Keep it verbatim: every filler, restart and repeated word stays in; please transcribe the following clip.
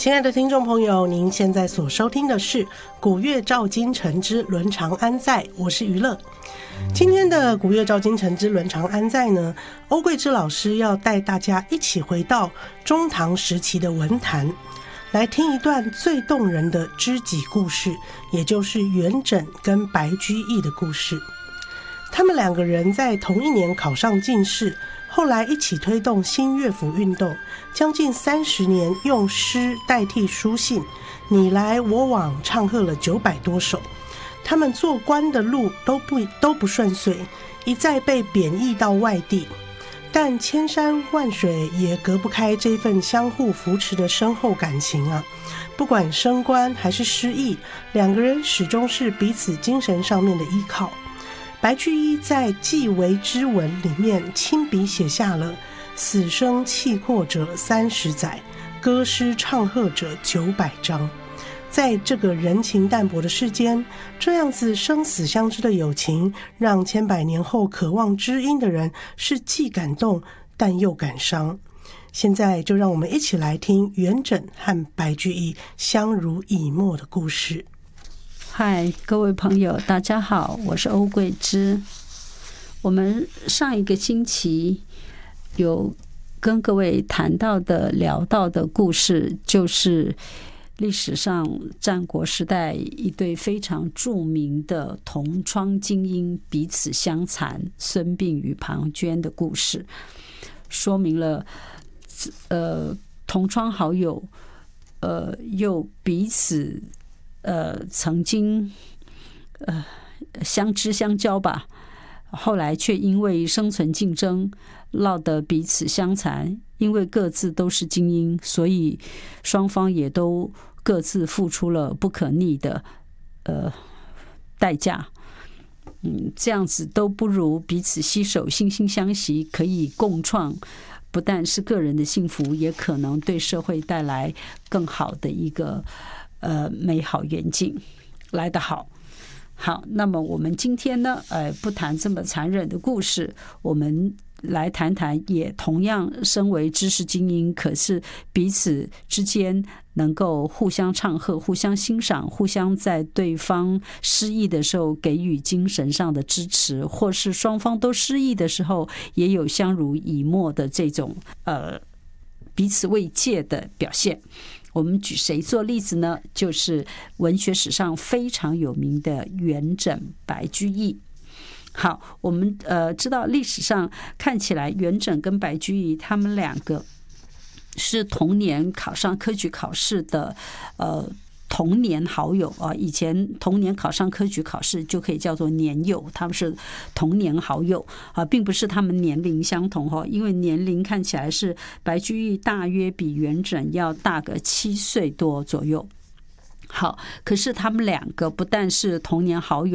亲爱的听众朋友，您现在所收听的是古乐照今晨之伦常安在，我是娱乐。今天的古乐照今晨之伦常安在呢，欧桂芝老师要带大家一起回到中唐时期的文坛，来听一段最动人的知己故事，也就是元稹跟白居易的故事。他们两个人在同一年考上进士，后来一起推动新乐府运动，将近三十年用诗代替书信，你来我往唱和了九百多首。他们做官的路都不都不顺遂，一再被贬驿到外地，但千山万水也隔不开这份相互扶持的深厚感情啊！不管升官还是失意，两个人始终是彼此精神上面的依靠。白居易在《寄为之文》里面亲笔写下了“死生契阔者三十载，歌诗唱和者九百章”。在这个人情淡薄的世间，这样子生死相知的友情，让千百年后渴望知音的人是既感动但又感伤。现在就让我们一起来听元稹和白居易相濡以沫的故事。 嗨，各位朋友，大家好，我是欧桂芝。我们上一个星期有跟各位谈到的、聊到的故事，就是历史上战国时代一对非常著名的同窗精英彼此相残，孙膑与庞涓的故事，说明了呃同窗好友呃又彼此呃曾经呃相知相交吧，后来却因为生存竞争落得彼此相残，因为各自都是精英，所以双方也都各自付出了不可逆的呃代价。嗯，这样子都不如彼此携手惺惺相惜，可以共创不但是个人的幸福，也可能对社会带来更好的一个呃美好愿景来得好。好，那么我们今天呢，呃，不谈这么残忍的故事，我们来谈谈也同样身为知识精英，可是彼此之间能够互相唱和、互相欣赏、互相在对方失意的时候给予精神上的支持，或是双方都失意的时候也有相濡以沫的这种呃彼此慰藉的表现。我们举谁做例子呢？就是文学史上非常有名的元稹、白居易。好，我们呃知道历史上看起来元稹跟白居易他们两个是同年考上科举考试的呃同年好友啊，以前同年考上科举考试就可以叫做年友，他们是同年好友啊，并不是他们年龄相同哈，因为年龄看起来是白居易大约比元稹要大个七岁多左右。好，可是他们两个不但是同年好友，